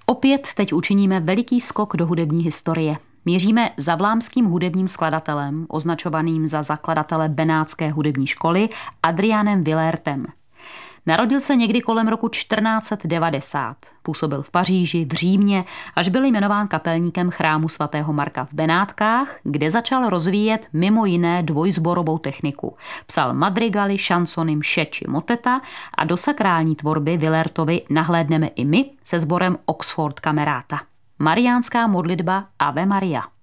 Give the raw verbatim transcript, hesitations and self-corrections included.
Opět teď učiníme veliký skok do hudební historie. Míříme za vlámským hudebním skladatelem, označovaným za zakladatele Benátské hudební školy, Adrianem Willaertem. Narodil se někdy kolem roku čtrnáct set devadesát. Působil v Paříži, v Římě, až byl jmenován kapelníkem chrámu svatého Marka v Benátkách, kde začal rozvíjet mimo jiné dvojsborovou techniku. Psal madrigaly, šansony, mše či moteta a do sakrální tvorby Willaertovi nahlédneme i my se sborem Oxford Camerata. Mariánská modlitba Ave Maria.